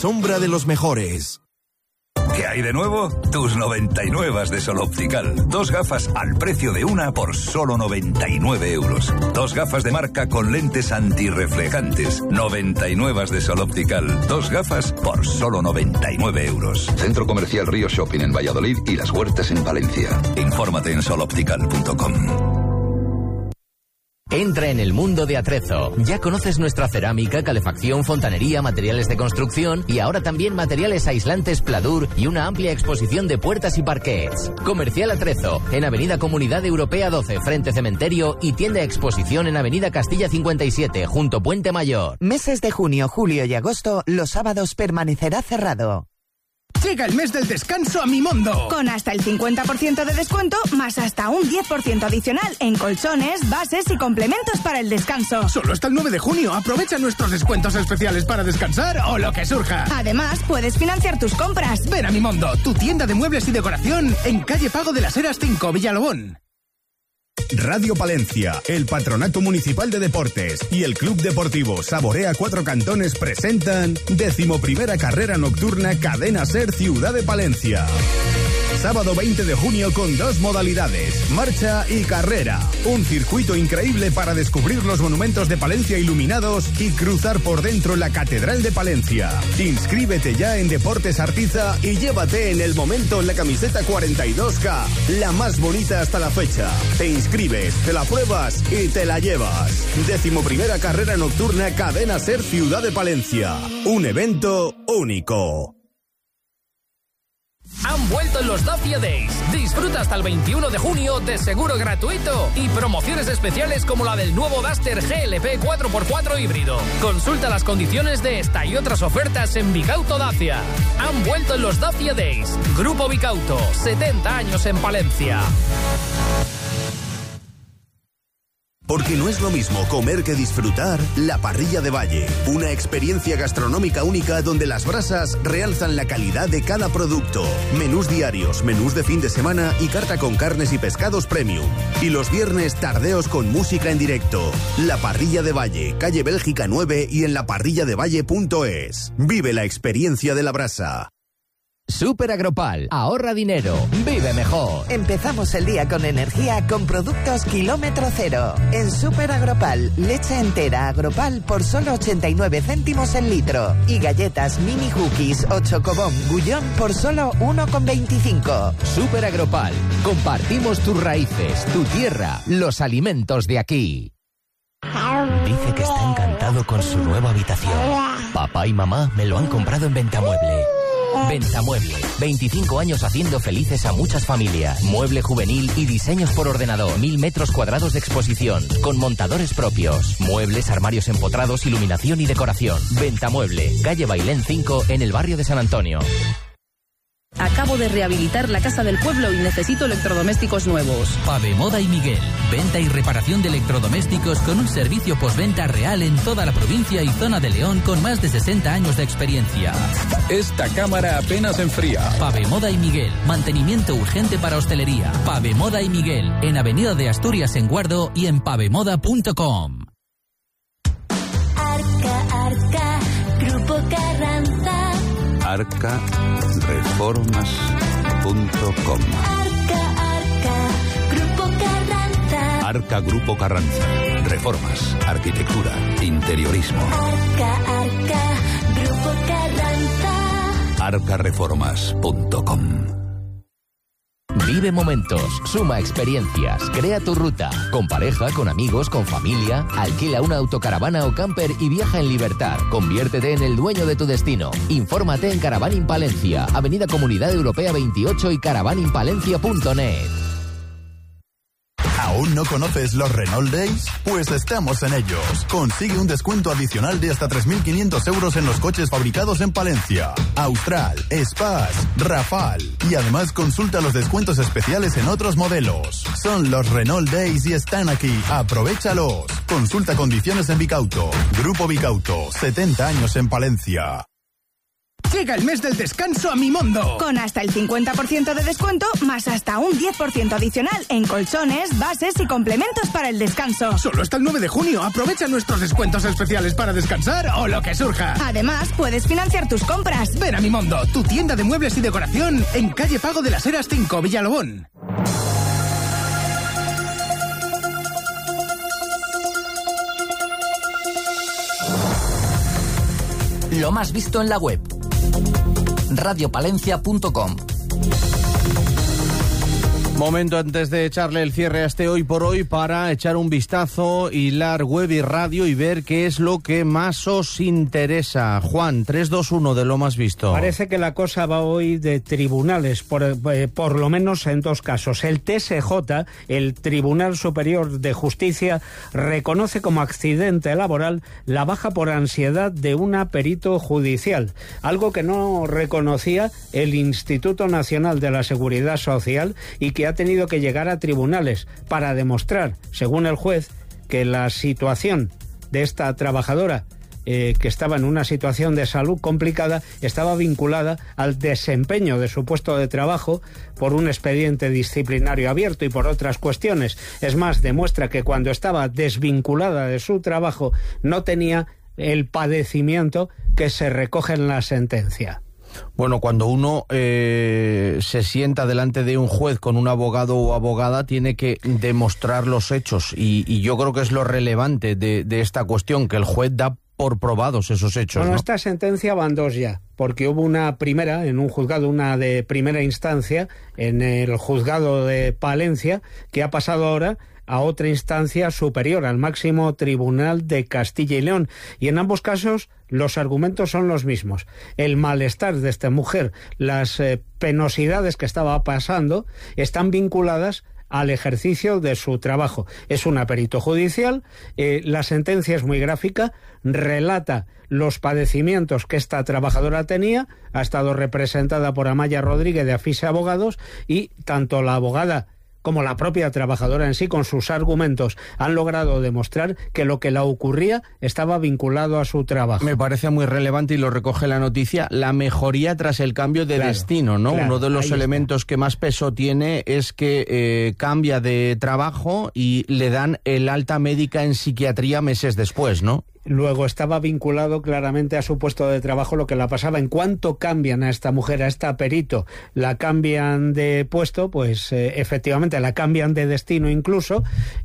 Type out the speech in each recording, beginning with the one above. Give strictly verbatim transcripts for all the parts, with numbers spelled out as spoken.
sombra de los mejores. ¿Qué hay de nuevo? Tus noventa y nueve de Sol Optical. Dos gafas al precio de una por solo noventa y nueve euros. Dos gafas de marca con lentes antirreflejantes. noventa y nueve de Sol Optical. Dos gafas por solo noventa y nueve euros. Centro Comercial Río Shopping en Valladolid y Las Huertas en Valencia. Infórmate en sol optical punto com. Entra en el mundo de Atrezo. Ya conoces nuestra cerámica, calefacción, fontanería, materiales de construcción y ahora también materiales aislantes Pladur y una amplia exposición de puertas y parquets. Comercial Atrezo, en Avenida Comunidad Europea doce, frente Cementerio, y tienda exposición en Avenida Castilla cincuenta y siete, junto Puente Mayor. Meses de junio, julio y agosto, los sábados permanecerá cerrado. Llega el mes del descanso a Mimondo. Con hasta el cincuenta por ciento de descuento, más hasta un diez por ciento adicional en colchones, bases y complementos para el descanso. Solo hasta el nueve de junio. Aprovecha nuestros descuentos especiales para descansar o lo que surja. Además, puedes financiar tus compras. Ven a Mimondo, tu tienda de muebles y decoración en calle Pago de las Heras cinco, Villalobón. Radio Palencia, el Patronato Municipal de Deportes y el Club Deportivo Saborea Cuatro Cantones presentan decimoprimera carrera nocturna Cadena Ser Ciudad de Palencia. Sábado veinte de junio con dos modalidades, marcha y carrera. Un circuito increíble para descubrir los monumentos de Palencia iluminados y cruzar por dentro la Catedral de Palencia. Inscríbete ya en Deportes Artiza y llévate en el momento la camiseta cuarenta y dos K, la más bonita hasta la fecha. Te inscribes, te la pruebas y te la llevas. Decimoprimera carrera nocturna Cadena Ser Ciudad de Palencia. Un evento único. Han vuelto los Dacia Days. Disfruta hasta el veintiuno de junio de seguro gratuito y promociones especiales como la del nuevo Duster G L P cuatro por cuatro híbrido. Consulta las condiciones de esta y otras ofertas en Vicauto Dacia. Han vuelto los Dacia Days. Grupo Vicauto, setenta años en Palencia. Porque no es lo mismo comer que disfrutar, La Parrilla de Valle. Una experiencia gastronómica única donde las brasas realzan la calidad de cada producto. Menús diarios, menús de fin de semana y carta con carnes y pescados premium. Y los viernes tardeos con música en directo. La Parrilla de Valle, calle Bélgica nueve y en la parrilla de valle punto es. Vive la experiencia de la brasa. Super Agropal, ahorra dinero, vive mejor. Empezamos el día con energía con productos kilómetro cero. En Super Agropal, leche entera Agropal por solo ochenta y nueve céntimos el litro. Y galletas mini cookies o chocobón Gullón por solo uno con veinticinco. Super Agropal, compartimos tus raíces, tu tierra, los alimentos de aquí. Dice que está encantado con su nueva habitación. Papá y mamá me lo han comprado en Ventamueble. Ventamueble, veinticinco años haciendo felices a muchas familias. Mueble juvenil y diseños por ordenador. Mil metros cuadrados de exposición, con montadores propios. Muebles, armarios empotrados, iluminación y decoración. Ventamueble, calle Bailén cinco, en el barrio de San Antonio. Acabo de rehabilitar la casa del pueblo y necesito electrodomésticos nuevos. Pavemoda y Miguel. Venta y reparación de electrodomésticos con un servicio postventa real en toda la provincia y zona de León con más de sesenta años de experiencia. Esta cámara apenas enfría. Pavemoda y Miguel. Mantenimiento urgente para hostelería. Pavemoda y Miguel. En Avenida de Asturias en Guardo y en pavemoda punto com. Arca, Arca, Grupo Carranza. arca reformas punto com. Arca, Arca, Grupo Carranza. Arca Grupo Carranza. Reformas, arquitectura, interiorismo. Arca, Arca, Grupo Carranza. arca reformas punto com. Vive momentos, suma experiencias, crea tu ruta. Con pareja, con amigos, con familia. Alquila una autocaravana o camper y viaja en libertad. Conviértete en el dueño de tu destino. Infórmate en Caravaning Palencia, Avenida Comunidad Europea veintiocho y caravaning palencia punto net. ¿Aún no conoces los Renault Days? Pues estamos en ellos. Consigue un descuento adicional de hasta tres mil quinientos euros en los coches fabricados en Palencia. Austral, Espace, Rafale. Y además consulta los descuentos especiales en otros modelos. Son los Renault Days y están aquí. Aprovéchalos. Consulta condiciones en Vicauto. Grupo Vicauto, setenta años en Palencia. Llega el mes del descanso a Mimondo. Con hasta el cincuenta por ciento de descuento, más hasta un diez por ciento adicional en colchones, bases y complementos para el descanso. Solo hasta el nueve de junio. Aprovecha nuestros descuentos especiales para descansar o lo que surja. Además, puedes financiar tus compras. Ven a Mimondo, tu tienda de muebles y decoración en calle Pago de las Heras cinco, Villalobón. Lo más visto en la web. radio palencia punto com. Momento antes de echarle el cierre a este Hoy por Hoy para echar un vistazo, hilar web y radio y ver qué es lo que más os interesa. Juan, tres, dos, uno de lo más visto. Parece que la cosa va hoy de tribunales, por, eh, por lo menos en dos casos. El T S J, el Tribunal Superior de Justicia, reconoce como accidente laboral la baja por ansiedad de una perito judicial, algo que no reconocía el Instituto Nacional de la Seguridad Social y que ha tenido que llegar a tribunales para demostrar, según el juez, que la situación de esta trabajadora, eh, que estaba en una situación de salud complicada, estaba vinculada al desempeño de su puesto de trabajo por un expediente disciplinario abierto y por otras cuestiones. Es más, demuestra que cuando estaba desvinculada de su trabajo no tenía el padecimiento que se recoge en la sentencia. Bueno, cuando uno eh, se sienta delante de un juez con un abogado o abogada, tiene que demostrar los hechos y, y yo creo que es lo relevante de, de esta cuestión, que el juez da por probados esos hechos. Bueno, ¿no? Esta sentencia van dos ya, porque hubo una primera en un juzgado, una de primera instancia, en el juzgado de Palencia, que ha pasado ahora a otra instancia superior, al máximo tribunal de Castilla y León. Y en ambos casos los argumentos son los mismos. El malestar de esta mujer, las eh, penosidades que estaba pasando, están vinculadas al ejercicio de su trabajo. Es una perito judicial, eh, la sentencia es muy gráfica, relata los padecimientos que esta trabajadora tenía, ha estado representada por Amaya Rodríguez de Afisa Abogados y tanto la abogada como la propia trabajadora en sí, con sus argumentos, han logrado demostrar que lo que le ocurría estaba vinculado a su trabajo. Me parece muy relevante y lo recoge la noticia, la mejoría tras el cambio de claro, destino, ¿no? Claro, uno de los elementos está. que más peso tiene es que eh, cambia de trabajo y le dan el alta médica en psiquiatría meses después, ¿no? Luego estaba vinculado claramente a su puesto de trabajo lo que la pasaba. En cuanto cambian a esta mujer, a esta perito, la cambian de puesto, pues eh, efectivamente la cambian de destino incluso,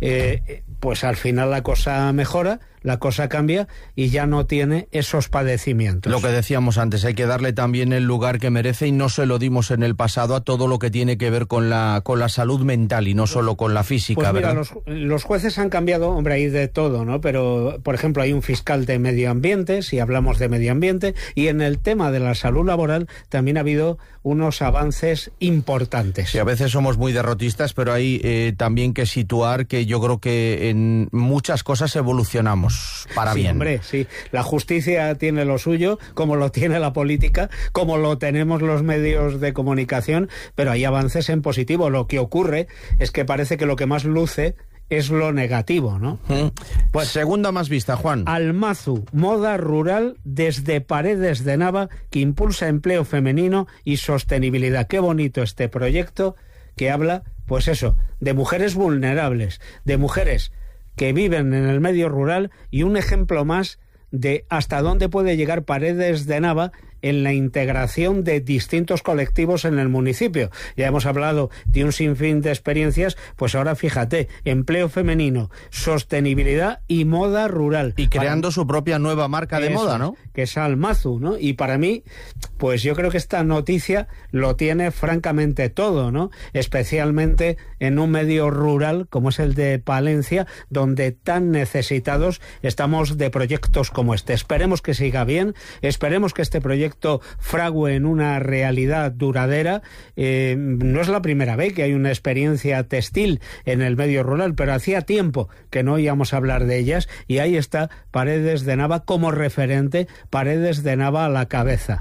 eh, pues al final la cosa mejora, la cosa cambia y ya no tiene esos padecimientos. Lo que decíamos antes, hay que darle también el lugar que merece y no se lo dimos en el pasado a todo lo que tiene que ver con la con la salud mental y no solo con la física, pues mira, ¿verdad? Los, los jueces han cambiado, hombre, hay de todo, ¿no? Pero, por ejemplo, hay un fiscal de medio ambiente, si hablamos de medio ambiente, y en el tema de la salud laboral también ha habido unos avances importantes. Sí, a veces somos muy derrotistas, pero hay eh, también que situar que yo creo que en muchas cosas evolucionamos para sí, bien. Hombre, sí, la justicia tiene lo suyo, como lo tiene la política, como lo tenemos los medios de comunicación, pero hay avances en positivo. Lo que ocurre es que parece que lo que más luce es lo negativo, ¿no? Mm. Pues segunda más vista, Juan. Almazu, moda rural desde Paredes de Nava, que impulsa empleo femenino y sostenibilidad. Qué bonito este proyecto que habla, pues eso, de mujeres vulnerables, de mujeres que viven en el medio rural y un ejemplo más de hasta dónde puede llegar Paredes de Nava en la integración de distintos colectivos en el municipio. Ya hemos hablado de un sinfín de experiencias, pues ahora fíjate, empleo femenino, sostenibilidad y moda rural. Y creando para... su propia nueva marca de Eso, moda, ¿no? Que es Almazu, ¿no? Y para mí, pues yo creo que esta noticia lo tiene francamente todo, ¿no? Especialmente en un medio rural como es el de Palencia, donde tan necesitados estamos de proyectos como este. Esperemos que siga bien, esperemos que este proyecto frague en una realidad duradera. Eh, no es la primera vez que hay una experiencia textil en el medio rural, pero hacía tiempo que no íbamos a hablar de ellas y ahí está Paredes de Nava como referente, Paredes de Nava a la cabeza. Siempre que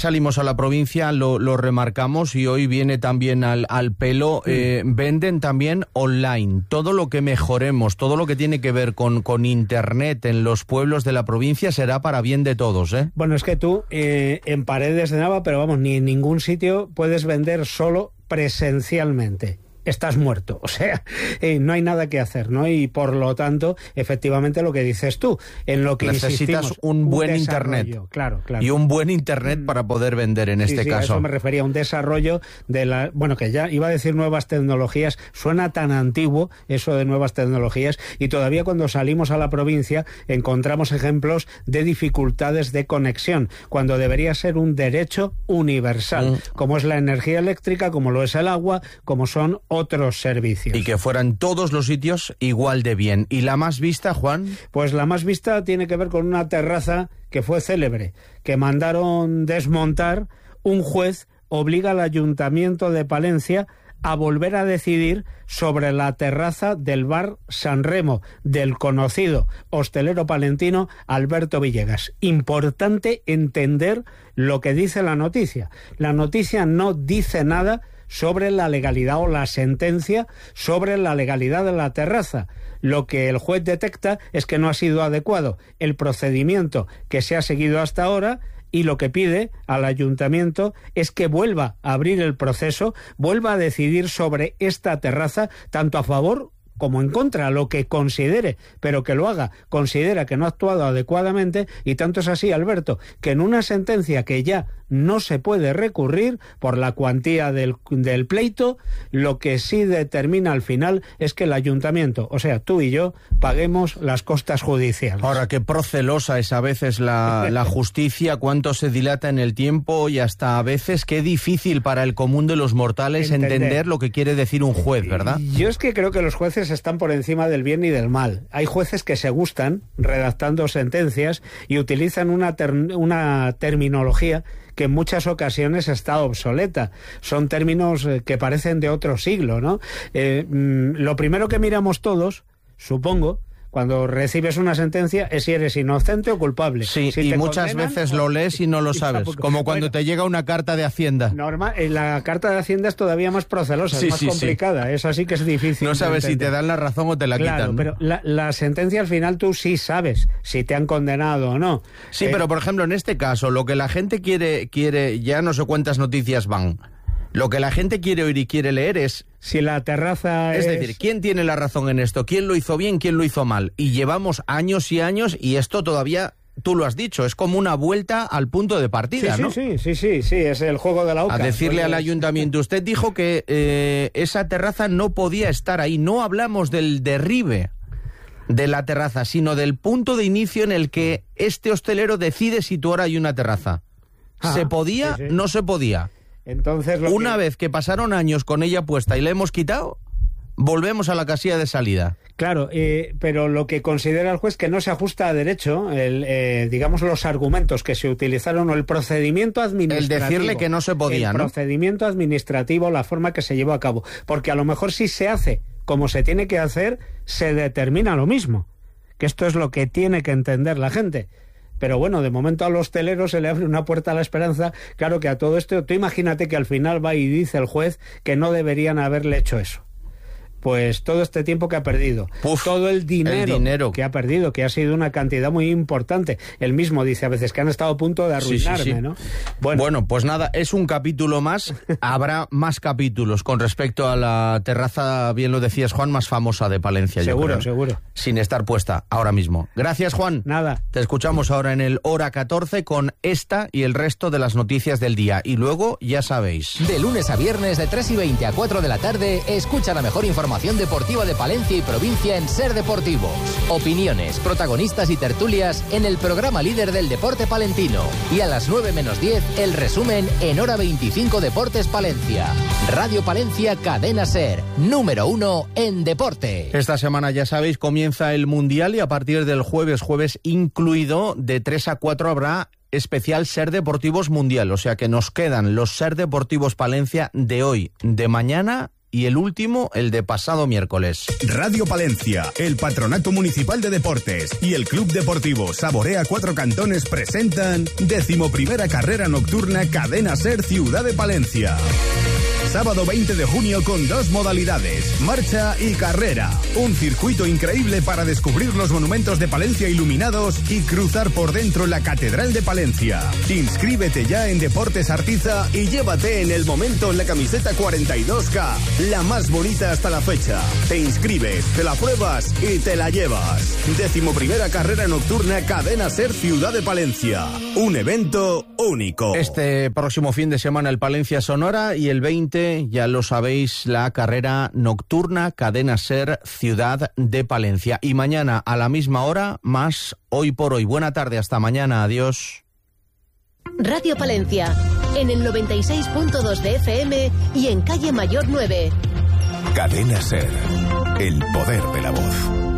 salimos a la provincia lo, lo remarcamos y hoy viene también al, al pelo. Mm. Eh, venden también online. Todo lo que mejoremos, todo lo que tiene que ver con, con Internet en los pueblos de la provincia será para bien de todos, ¿eh? Bueno, es que tú eh, en Paredes de Nava, pero vamos, ni en ningún sitio puedes vender solo presencialmente. Estás muerto, o sea, eh, no hay nada que hacer, ¿no? Y por lo tanto, efectivamente lo que dices tú, en lo que necesitas un buen un internet, claro, claro, y un buen internet para poder vender en sí, este sí, caso. A eso me refería, un desarrollo de la, bueno, que ya iba a decir nuevas tecnologías, suena tan antiguo eso de nuevas tecnologías, y todavía cuando salimos a la provincia encontramos ejemplos de dificultades de conexión, cuando debería ser un derecho universal, mm. como es la energía eléctrica, como lo es el agua, como son otros servicios. Y que fueran todos los sitios igual de bien. ¿Y la más vista, Juan? Pues la más vista tiene que ver con una terraza que fue célebre, que mandaron desmontar. Un juez obliga al Ayuntamiento de Palencia a volver a decidir sobre la terraza del bar San Remo, del conocido hostelero palentino Alberto Villegas. Importante entender lo que dice la noticia. La noticia no dice nada sobre la legalidad o la sentencia sobre la legalidad de la terraza. Lo que el juez detecta es que no ha sido adecuado el procedimiento que se ha seguido hasta ahora, y lo que pide al ayuntamiento es que vuelva a abrir el proceso, vuelva a decidir sobre esta terraza, tanto a favor como en contra, lo que considere, pero que lo haga. Considera que no ha actuado adecuadamente, y tanto es así, Alberto, que en una sentencia que ya no se puede recurrir por la cuantía del, del pleito, lo que sí determina al final es que el ayuntamiento, o sea, tú y yo, paguemos las costas judiciales. Ahora, qué procelosa es a veces la, la justicia, cuánto se dilata en el tiempo, y hasta a veces qué difícil para el común de los mortales entender, entender lo que quiere decir un juez, ¿verdad? Yo es que creo que los jueces están por encima del bien y del mal. Hay jueces que se gustan redactando sentencias y utilizan una, ter una terminología que en muchas ocasiones está obsoleta. Son términos que parecen de otro siglo, ¿no? Eh, lo primero que miramos todos, supongo, cuando recibes una sentencia, es si eres inocente o culpable. Sí, si y te muchas condenan, veces lo lees y no lo sabes, como cuando bueno, te llega una carta de Hacienda. Normal, la carta de Hacienda es todavía más procelosa, sí, es más sí, complicada, sí. Es así que es difícil. No sabes si te dan la razón o te la claro, quitan. Pero la, la sentencia al final tú sí sabes si te han condenado o no. Sí, eh, pero por ejemplo en este caso, lo que la gente quiere, quiere, ya no sé cuántas noticias van, lo que la gente quiere oír y quiere leer es... Si la terraza es... es... decir, ¿quién tiene la razón en esto? ¿Quién lo hizo bien? ¿Quién lo hizo mal? Y llevamos años y años y esto todavía, tú lo has dicho, es como una vuelta al punto de partida, sí, ¿no? Sí, sí, sí, sí, es el juego de la oca. A decirle pues... al ayuntamiento, usted dijo que eh, esa terraza no podía estar ahí. No hablamos del derribe de la terraza, sino del punto de inicio en el que este hostelero decide situar ahí una terraza. Ah, ¿se podía? Sí, sí. ¿No se podía? Entonces, lo una que... vez que pasaron años con ella puesta y la hemos quitado, volvemos a la casilla de salida. Claro, eh, pero lo que considera el juez que no se ajusta a derecho, el, eh, digamos los argumentos que se utilizaron o el procedimiento administrativo. El decirle que no se podía, el ¿no? El procedimiento administrativo, la forma que se llevó a cabo. Porque a lo mejor si se hace como se tiene que hacer, se determina lo mismo. Que esto es lo que tiene que entender la gente. Pero bueno, de momento al hostelero se le abre una puerta a la esperanza. Claro que a todo esto, tú imagínate que al final va y dice el juez que no deberían haberle hecho eso. Pues todo este tiempo que ha perdido, Uf, todo el dinero, el dinero que ha perdido, que ha sido una cantidad muy importante. Él mismo dice a veces que han estado a punto de arruinarme, sí, sí, sí. ¿no? Bueno. bueno, pues nada, es un capítulo más. Habrá más capítulos con respecto a la terraza, bien lo decías, Juan, más famosa de Palencia. Seguro, yo creo, seguro. Sin estar puesta ahora mismo. Gracias, Juan. Nada. Te escuchamos ahora en el Hora catorce con esta y el resto de las noticias del día. Y luego, ya sabéis. De lunes a viernes, de tres y veinte a cuatro de la tarde, escucha la mejor información deportiva de Palencia y provincia en Ser Deportivos. Opiniones, protagonistas y tertulias en el programa líder del deporte palentino. Y a las nueve menos diez, el resumen en Hora veinticinco Deportes Palencia. Radio Palencia Cadena Ser, número uno en deporte. Esta semana, ya sabéis, comienza el Mundial y a partir del jueves, jueves incluido, de tres a cuatro habrá especial Ser Deportivos Mundial. O sea que nos quedan los Ser Deportivos Palencia de hoy, de mañana y el último el de pasado miércoles. Radio Palencia, el Patronato Municipal de Deportes y el Club Deportivo Saborea Cuatro Cantones presentan decimoprimera carrera nocturna Cadena Ser Ciudad de Palencia. Sábado veinte de junio con dos modalidades, marcha y carrera. Un circuito increíble para descubrir los monumentos de Palencia iluminados y cruzar por dentro la Catedral de Palencia. Inscríbete ya en Deportes Artiza y llévate en el momento la camiseta cuarenta y dos K, la más bonita hasta la fecha. Te inscribes, te la pruebas y te la llevas. Decimoprimera carrera nocturna Cadena Ser Ciudad de Palencia. Un evento único. Este próximo fin de semana el Palencia Sonora y el veinte, ya lo sabéis, la carrera nocturna Cadena Ser Ciudad de Palencia. Y mañana a la misma hora, más Hoy por Hoy. Buena tarde, hasta mañana, adiós. Radio Palencia, en el noventa y seis punto dos de F M y en Calle Mayor nueve. Cadena Ser, el poder de la voz.